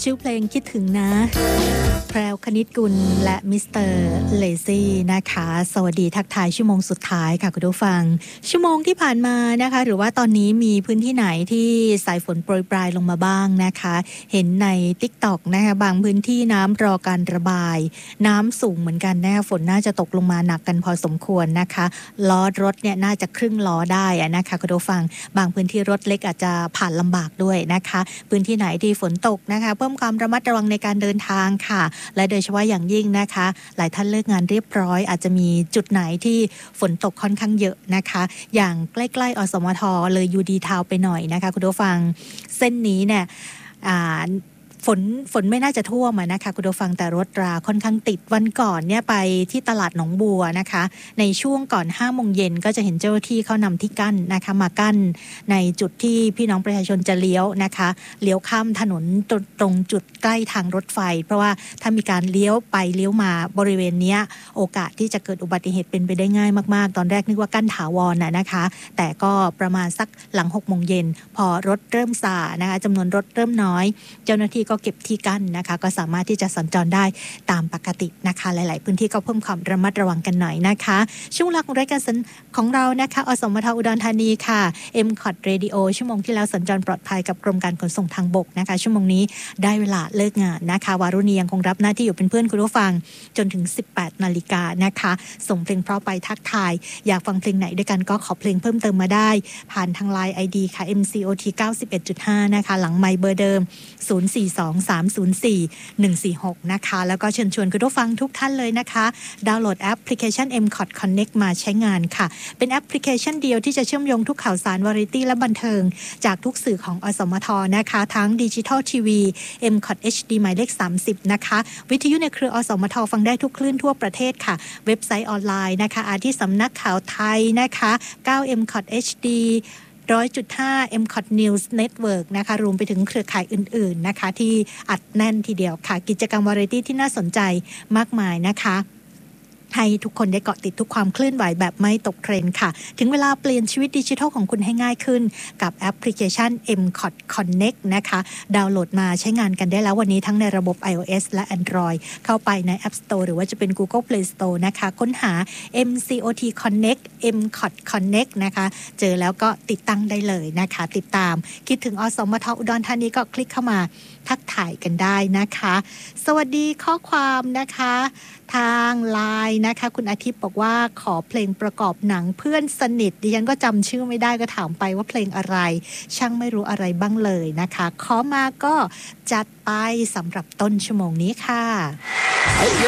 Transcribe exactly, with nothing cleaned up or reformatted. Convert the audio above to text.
ชื่อเพลงคิดถึงนะแพรวคณิตกุลและมิสเตอร์เลซี่นะคะสวัสดีทักทายชั่วโมงสุดท้ายค่ะคุณผู้ฟังชั่วโมงที่ผ่านมานะคะหรือว่าตอนนี้มีพื้นที่ไหนที่สายฝนโปรยปลายลงมาบ้างนะคะเห็นใน TikTok นะคะบางพื้นที่น้ำรอการระบายน้ำสูงเหมือนกันนะคะฝนน่าจะตกลงมาหนักกันพอสมควรนะคะล้อรถเนี่ยน่าจะครึ่งล้อได้นะคะคุณผู้ฟังบางพื้นที่รถเล็กอาจจะผ่านลำบากด้วยนะคะพื้นที่ไหนที่ฝนตกนะคะเพิ่มความระมัดระวังในการเดินทางค่ะและโดยเฉพาะอย่างยิ่งนะคะหลายท่านเลิกงานเรียบร้อยอาจจะมีจุดไหนที่ฝนตกค่อนข้างเยอะนะคะอย่างใกล้ๆอสมทเลยยูดีทาวไปหน่อยนะคะคุณผู้ฟังเส้นนี้เนี่ยฝนฝนไม่น่าจะท่วมนะคะคุณผู้ฟังแต่รถราค่อนข้างติดวันก่อนเนี่ยไปที่ตลาดหนองบัวนะคะในช่วงก่อนห้าโมงเย็นก็จะเห็นเจ้าหน้าที่เขานำที่กั้นนะคะมากั้นในจุดที่พี่น้องประชาชนจะเลี้ยวนะคะเลี้ยวข้ามถนนตรงจุดใกล้ทางรถไฟเพราะว่าถ้ามีการเลี้ยวไปเลี้ยวมาบริเวณนี้โอกาสที่จะเกิดอุบัติเหตุเป็นไปได้ง่ายมากๆตอนแรกนึกว่ากั้นถาวรน่ะนะคะแต่ก็ประมาณสักหลังหกโมงเย็นพอรถเริ่มซานะคะจำนวนรถเริ่มน้อยเจ้าหน้าที่ก็เก็บที่กั้นนะคะก็สามารถที่จะสัญจรได้ตามปกตินะคะหลายๆพื้นที่ก็เพิ่มความระมัดระวังกันหน่อยนะคะช่วงเวลาของรายการของเรานะคะอสมทอุดรธานีค่ะ เอ็ม คอท Radio ชั่วโมงที่แล้วสัญจรปลอดภัยกับกรมการขนส่งทางบกนะคะชั่วโมงนี้ได้เวลาเลิกงานนะคะวารุณียังคงรับหน้าที่อยู่เป็นเพื่อนคุณผู้ฟังจนถึง สิบแปดนาฬิกานะคะส่งเพลงเพราะไปทักทายอยากฟังเพลงไหนด้วยกันก็ขอเพลงเพิ่มเติมมาได้ผ่านทาง ไลน์ ไอ ดี ค่ะ เอ็ม ซี โอ ที เก้าสิบเอ็ดจุดห้า นะคะหลังไมค์เบอร์เดิมศูนย์ สี่ สอง สาม ศูนย์ สี่ หนึ่ง สี่ หกนะคะแล้วก็เชิญชวนคุณผู้ฟังทุกท่านเลยนะคะดาวน์โหลดแอปพลิเคชัน เอ็ม คอท Connect มาใช้งานค่ะเป็นแอปพลิเคชันเดียวที่จะเชื่อมโยงทุกข่าวสารวาไรตี้และบันเทิงจากทุกสื่อของอสมทนะคะทั้งดิจิทัลทีวี เอ็ม คอท เอช ดี หมายเลขสามสิบนะคะวิทยุในเครืออสมทฟังได้ทุกคลื่นทั่วประเทศค่ะเว็บไซต์ออนไลน์นะคะอาทิสำนักข่าวไทยนะคะเก้า เอ็ม คอท เอช ดี หนึ่งร้อยจุดห้า เอ็ม คอท News Network นะคะรวมไปถึงเครือข่ายอื่นๆนะคะที่อัดแน่นทีเดียวค่ะกิจกรรมวาไรตี้ที่น่าสนใจมากมายนะคะให้ทุกคนได้เกาะติดทุกความเคลื่อนไหวแบบไม่ตกเทรนด์ค่ะถึงเวลาเปลี่ยนชีวิตดิจิทัลของคุณให้ง่ายขึ้นกับแอปพลิเคชัน เอ็ม คอท Connect นะคะดาวน์โหลดมาใช้งานกันได้แล้ววันนี้ทั้งในระบบ iOS และ Android เข้าไปใน App Store หรือว่าจะเป็น Google Play Store นะคะค้นหา เอ็ม ซี โอ ที Connect เอ็ม คอท Connect นะคะเจอแล้วก็ติดตั้งได้เลยนะคะติดตามคิดถึงอสมทอุดรธานีก็คลิกเข้ามาทักทายกันได้นะคะสวัสดีข้อความนะคะทางไลน์นะคะคุณอาทิตย์บอกว่าขอเพลงประกอบหนังเพื่อนสนิทดิฉันก็จำชื่อไม่ได้ก็ถามไปว่าเพลงอะไรช่างไม่รู้อะไรบ้างเลยนะคะขอมาก็จัดไปสำหรับต้นชั่วโมงนี้ค่ะ